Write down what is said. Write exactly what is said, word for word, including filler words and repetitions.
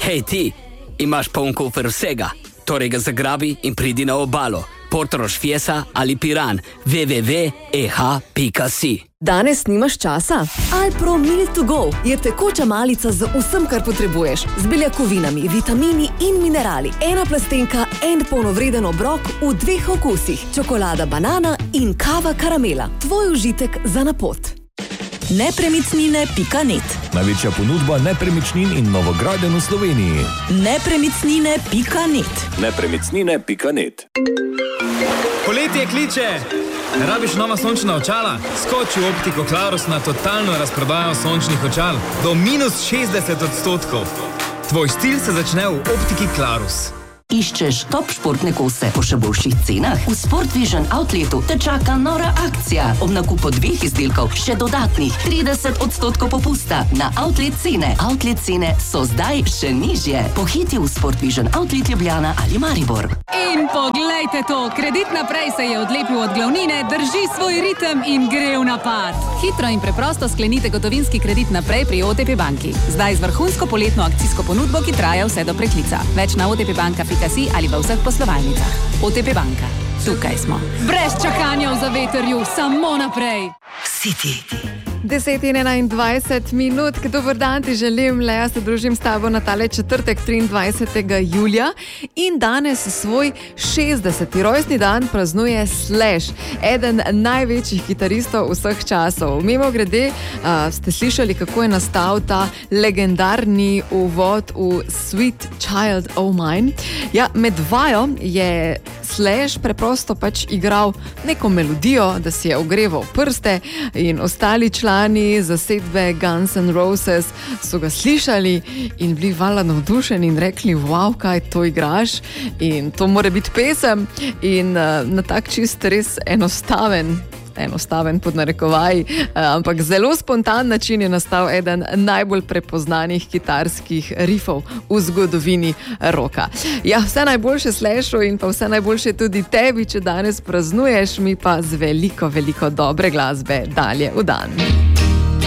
Hej ti, imaš poln kufer vsega, torej ga zagrabi in pridi na obalo. Portorož Fiesa ali Piran, w w w pika e h pika si. Danes nimaš časa? Alpro Meal to Go je tekoča malica z vsem, kar potrebuješ. Z beljakovinami, vitamini in minerali. Ena plastenka, en polnovreden obrok v dveh okusih. Čokolada banana in kava karamela. Tvoj užitek za na pot. nepremičnine pika net. Največja ponudba nepremičnin in novogradenj v Sloveniji. nepremičnine pika net. nepremičnine pika net. Poletje kliče! Rabiš nova sončna očala? Skoči v Optiko Clarus na totalno razprodajo sončnih očal do minus šestdeset odstotkov. Tvoj stil se začne v Optiki Clarus. Iščeš top športne kose po še boljših cenah? V Sportvision Outletu te čaka nora akcija. Ob nakupu dveh izdelkov še dodatnih trideset odstotkov popusta na outlet cene. Outlet cene so zdaj še nižje. Pohiti v Sportvision Outlet Ljubljana ali Maribor. In poglejte to, kredit naprej se je odlepil od glavnine, drži svoj ritem in gre v napad. Hitro in preprosto sklenite gotovinski kredit naprej pri O T P banki. Zdaj z vrhunsko poletno akcijsko ponudbo, ki traja vse do preklica. Več na otpbanka pika si ali v vseh poslovalnicah. O T P banka. Tukaj smo. Brez čakanja v zavetrju, samo naprej. City. deset in enaindvajset minut, dober dan ti želim, Lea, se družim s tabo na tale četrtek triindvajsetega julija in danes svoj šestdeseti rojstni dan praznuje Slash, eden največjih kitaristov vseh časov. Mimo grede, uh, ste slišali, kako je nastal ta legendarni uvod v Sweet Child O' Mine. Ja, med vajo je Slash preprosto pač igral neko melodijo, da si je ogreval prste in ostali člani zasedbe Guns N' Roses so ga slišali in bili valjda navdušeni in rekli, wow, kaj to igraš in to mora biti pesem in uh, na tak čist res enostaven enostaven pod narekovaj, ampak zelo spontan način je nastal eden najbolj prepoznanih kitarskih rifov v zgodovini roka. Ja, vse najboljše Slashu in pa vse najboljše tudi tebi, če danes praznuješ, mi pa z veliko, veliko dobre glasbe dalje v dan.